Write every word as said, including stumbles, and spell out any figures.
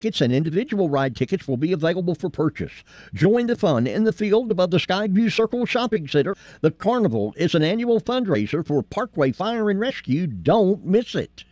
Tickets and individual ride tickets will be available for purchase. Join the fun in the field above the Skyview Circle Shopping Center. The carnival is an annual fundraiser for Parkway Fire and Rescue. Don't miss it.